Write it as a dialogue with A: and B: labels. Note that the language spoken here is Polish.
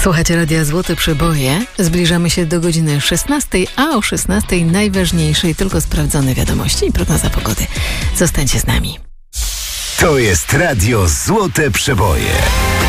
A: Słuchajcie Radia Złote Przeboje. Zbliżamy się do godziny 16, a o 16 najważniejszej tylko sprawdzone wiadomości i prognoza pogody. Zostańcie z nami.
B: To jest Radio Złote Przeboje.